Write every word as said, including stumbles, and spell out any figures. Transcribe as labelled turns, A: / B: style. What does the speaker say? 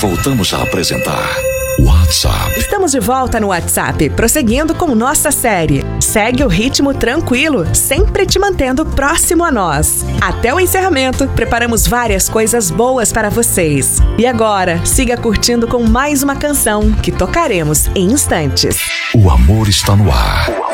A: voltamos a apresentar WhatsApp.
B: Estamos de volta no WhatsApp, prosseguindo com nossa série. Segue o ritmo tranquilo, sempre te mantendo próximo a nós. Até o encerramento, preparamos várias coisas boas para vocês. E agora, siga curtindo com mais uma canção que tocaremos em instantes.
A: O amor está no ar.